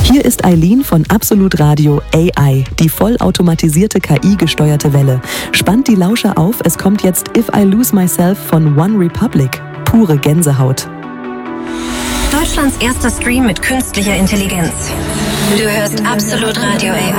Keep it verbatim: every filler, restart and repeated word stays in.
Hier ist Eileen von Absolut Radio A I, die vollautomatisierte K I-gesteuerte Welle. Spannt die Lauscher auf, es kommt jetzt If I Lose Myself von One Republic. Pure Gänsehaut. Deutschlands erster Stream mit künstlicher Intelligenz. Du hörst Absolut Radio A I.